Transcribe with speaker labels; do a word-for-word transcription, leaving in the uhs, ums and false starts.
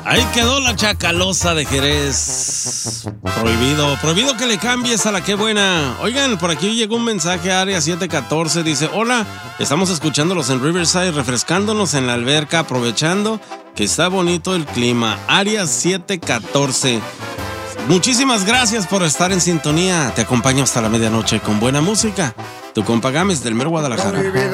Speaker 1: Ahí quedó la chacalosa de Jerez. Prohibido, prohibido que le cambies a la que buena. Oigan, por aquí llegó un mensaje a Área siete catorce. Dice, hola, estamos escuchándolos en Riverside, refrescándonos en la alberca, aprovechando que está bonito el clima. Área siete catorce. Muchísimas gracias por estar en sintonía. Te acompaño hasta la medianoche con buena música. Tu compa Gámez del Mero Guadalajara.